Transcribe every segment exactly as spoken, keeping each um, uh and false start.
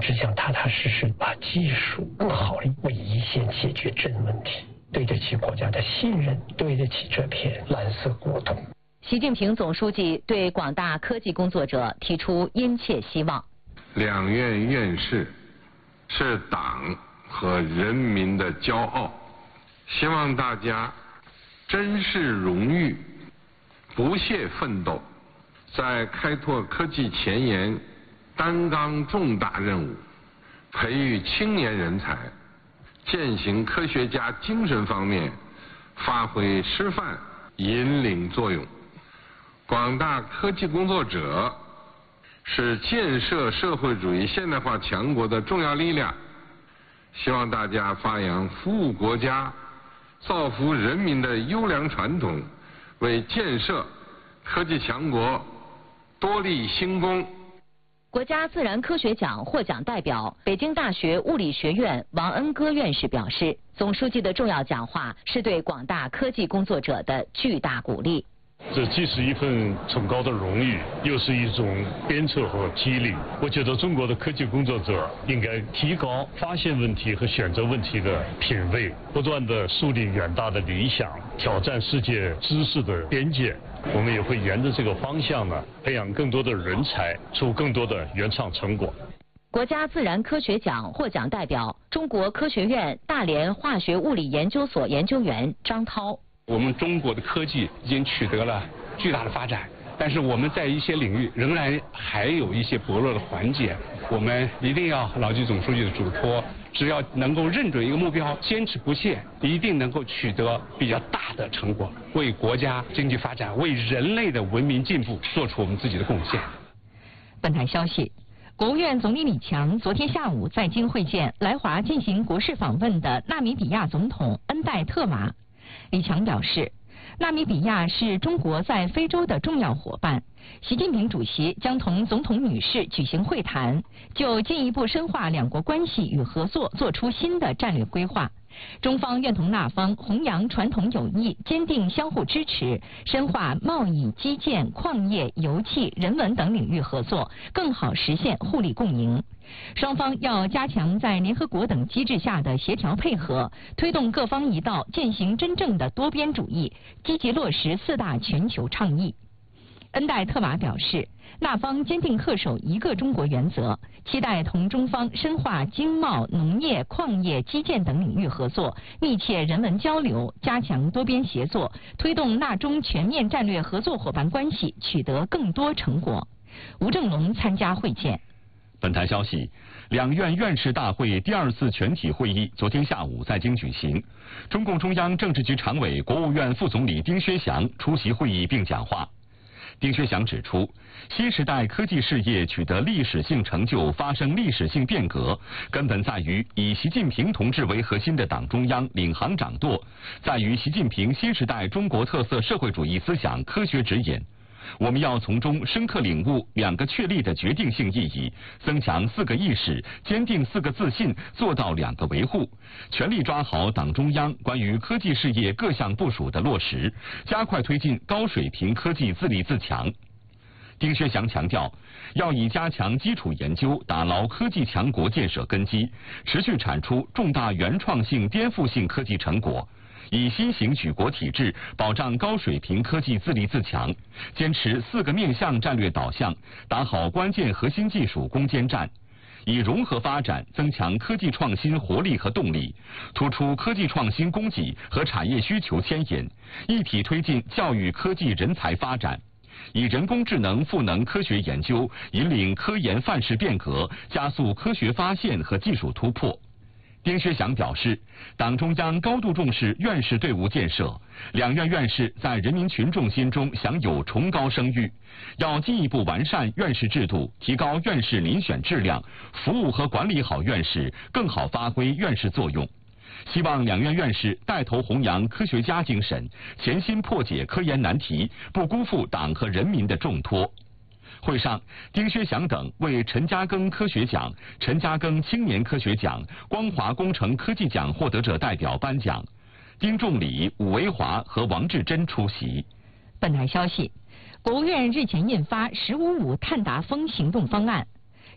只想踏踏实实把技术更好地为一线解决真问题，对得起国家的信任，对得起这片蓝色国土。 习近平总书记对广大科技工作者提出殷切希望。 两院院士是党和人民的骄傲，希望大家珍视荣誉，不懈奋斗，在开拓科技前沿担当重大任务，培育青年人才，践行科学家精神方面发挥示范引领作用。广大科技工作者是建设社会主义现代化强国的重要力量，希望大家发扬服务国家、造福人民的优良传统，为建设科技强国多立新功。 国家自然科学奖获奖代表、北京大学物理学院王恩歌院士表示，总书记的重要讲话是对广大科技工作者的巨大鼓励。 这既是一份崇高的荣誉，又是一种鞭策和激励。我觉得中国的科技工作者应该提高发现问题和选择问题的品位，不断地树立远大的理想，挑战世界知识的边界。我们也会沿着这个方向呢，培养更多的人才，出更多的原创成果。 国家自然科学奖获奖代表、中国科学院大连化学物理研究所研究员张涛。 我们中国的科技已经取得了巨大的发展，但是我们在一些领域仍然还有一些薄弱的环节，我们一定要牢记总书记的嘱托，只要能够认准一个目标，坚持不懈，一定能够取得比较大的成果，为国家经济发展、为人类的文明进步做出我们自己的贡献。 本台消息，国务院总理李强昨天下午在京会见来华进行国事访问的纳米比亚总统恩戴特马。李强表示，纳米比亚是中国在非洲的重要伙伴。习近平主席将同总统女士举行会谈，就进一步深化两国关系与合作作出新的战略规划。中方愿同那方弘扬传统友谊，坚定相互支持，深化贸易、基建、矿业、油气、人文等领域合作，更好实现互利共赢。双方要加强在联合国等机制下的协调配合，推动各方一道践行真正的多边主义，积极落实四大全球倡议。恩戴特马表示，那方坚定恪守一个中国原则，期待同中方深化经贸、农业、矿业、基建等领域合作，密切人文交流，加强多边协作，推动纳中全面战略合作伙伴关系取得更多成果。吴正龙参加会见。 本台消息，两院院士大会第二次全体会议昨天下午在京举行，中共中央政治局常委、国务院副总理丁薛祥出席会议并讲话。丁薛祥指出，新时代科技事业取得历史性成就，发生历史性变革，根本在于以习近平同志为核心的党中央领航掌舵，在于习近平新时代中国特色社会主义思想科学指引。我们要从中深刻领悟两个确立的决定性意义，增强四个意识，坚定四个自信，做到两个维护，全力抓好党中央关于科技事业各项部署的落实，加快推进高水平科技自立自强。丁薛祥强调，要以加强基础研究，打牢科技强国建设根基，持续产出重大原创性、颠覆性科技成果，以新型举国体制保障高水平科技自立自强，坚持四个面向战略导向，打好关键核心技术攻坚战，以融合发展增强科技创新活力和动力，突出科技创新供给和产业需求牵引，一体推进教育科技人才发展，以人工智能赋能科学研究，引领科研范式变革，加速科学发现和技术突破。丁薛祥表示，党中央高度重视院士队伍建设，两院院士在人民群众心中享有崇高声誉，要进一步完善院士制度，提高院士遴选质量，服务和管理好院士，更好发挥院士作用。希望两院院士带头弘扬科学家精神，潜心破解科研难题，不辜负党和人民的重托。会上，丁薛祥等为陈嘉庚科学奖、陈嘉庚青年科学奖、光华工程科技奖获得者代表颁奖。丁仲礼、武维华和王志珍出席。 本台消息，国务院日前印发“十五五”碳达峰行动方案。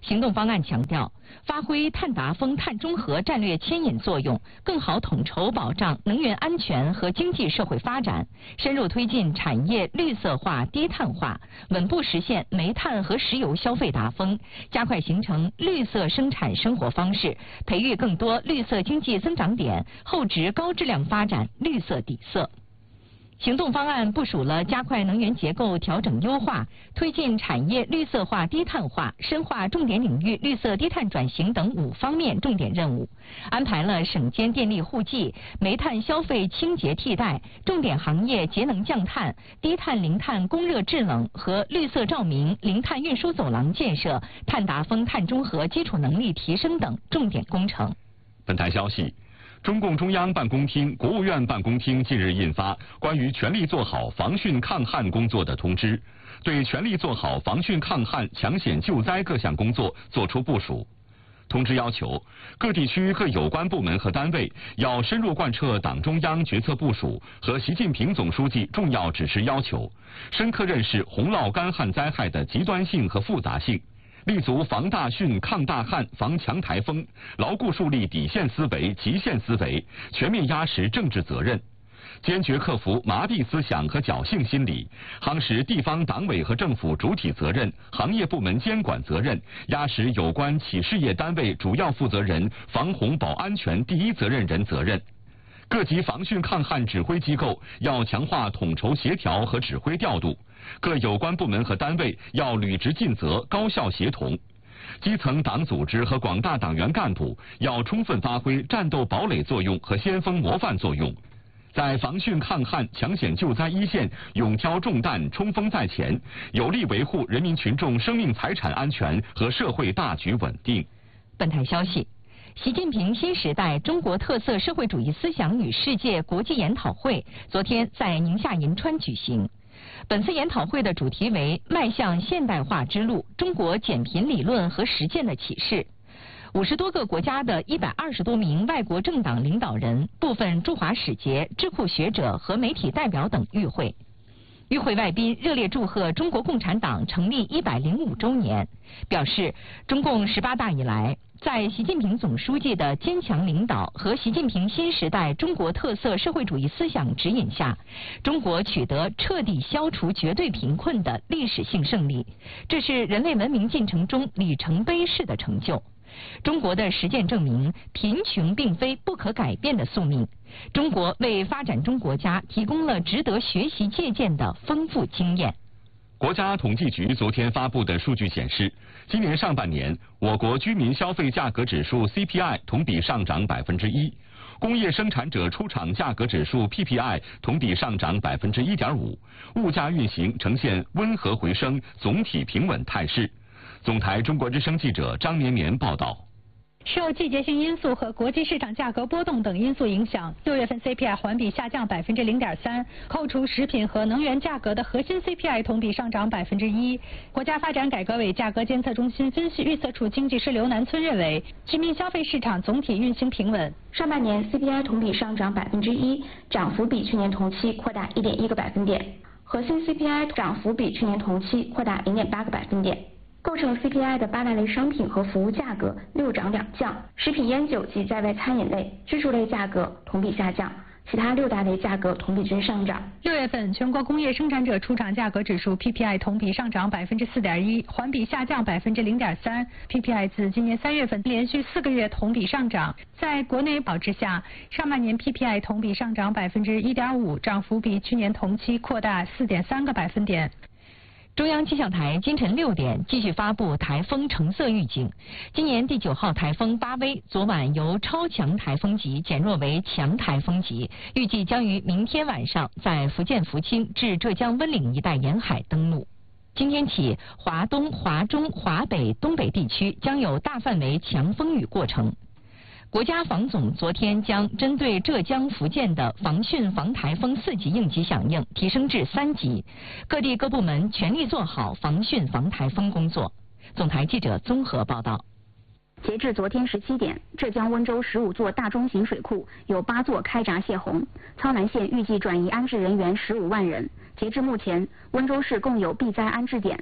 行动方案强调，发挥碳达峰、碳中和战略牵引作用，更好统筹保障能源安全和经济社会发展，深入推进产业绿色化、低碳化，稳步实现煤炭和石油消费达峰，加快形成绿色生产生活方式，培育更多绿色经济增长点，厚植高质量发展绿色底色。行动方案部署了加快能源结构调整优化、推进产业绿色化低碳化、深化重点领域绿色低碳转型等五方面重点任务，安排了省间电力互济、煤炭消费清洁替代、重点行业节能降碳、低碳零碳供热制冷和绿色照明、零碳运输走廊建设、碳达峰、碳中和基础能力提升等重点工程。 本台消息。中共中央办公厅、国务院办公厅近日印发关于全力做好防汛抗旱工作的通知，对全力做好防汛抗旱、抢险救灾各项工作作出部署。通知要求，各地区各有关部门和单位要深入贯彻党中央决策部署和习近平总书记重要指示要求，深刻认识洪涝干旱灾害的极端性和复杂性。立足防大汛、抗大旱、防强台风，牢固树立底线思维、极限思维，全面压实政治责任，坚决克服麻痹思想和侥幸心理，夯实地方党委和政府主体责任、行业部门监管责任，压实有关企事业单位主要负责人、防洪保安全第一责任人责任。各级防汛抗旱指挥机构要强化统筹协调和指挥调度，各有关部门和单位要履职尽责、高效协同。基层党组织和广大党员干部要充分发挥战斗堡垒作用和先锋模范作用，在防汛抗旱、抢险救灾一线勇挑重担、冲锋在前，有力维护人民群众生命财产安全和社会大局稳定。 本台消息。习近平新时代中国特色社会主义思想与世界国际研讨会昨天在宁夏银川举行。本次研讨会的主题为迈向现代化之路：中国减贫理论和实践的启示。五十多个国家的一百二十多名外国政党领导人、部分驻华使节、智库学者和媒体代表等与会。与会外宾热烈祝贺中国共产党成立一百零五周年，表示中共十八大以来，在习近平总书记的坚强领导和习近平新时代中国特色社会主义思想指引下，中国取得彻底消除绝对贫困的历史性胜利，这是人类文明进程中里程碑式的成就。中国的实践证明，贫穷并非不可改变的宿命。中国为发展中国家提供了值得学习借鉴的丰富经验。 国家统计局昨天发布的数据显示，今年上半年我国居民消费价格指数 C P I 同比上涨百分之一，工业生产者出厂价格指数 P P I 同比上涨百分之一点五，物价运行呈现温和回升、总体平稳态势。总台中国之声记者张绵绵报道。 受季节性因素和国际市场价格波动等因素影响，六月份 C P I 环比下降百分之零点三，扣除食品和能源价格的核心 C P I 同比上涨百分之一。国家发展改革委价格监测中心分析预测处经济师刘南村认为，居民消费市场总体运行平稳。 上半年 C P I 同比上涨百分之一，涨幅比去年同期扩大一点一个百分点，核心 C P I 涨幅比去年同期扩大零点八个百分点。构成 C P I 的八大类商品和服务价格六涨两降，食品烟酒及在外餐饮类、居住类价格同比下降，其他六大类价格同比均上涨。 六月份全国工业生产者出厂价格指数 P P I 同比上涨百分之四点一，环比下降百分之零点三。P P I 自今年三月份连续四个月同比上涨，在国内保之下，上半年 P P I 同比上涨百分之一点五，涨幅比去年同期扩大四点三个百分点。 中央气象台今晨六点继续发布台风橙色预警。今年第九号台风巴威昨晚由超强台风级减弱为强台风级，预计将于明天晚上在福建福清至浙江温岭一带沿海登陆。今天起，华东、华中、华北、东北地区将有大范围强风雨过程。国家防总昨天将针对浙江、福建的防汛防台风四级应急响应提升至三级，各地各部门全力做好防汛防台风工作。总台记者综合报道。 截至昨天十七点，浙江温州十五座大中型水库有八座开闸泄洪，操南县预计转移安置人员十五万人。截至目前，温州市共有避灾安置点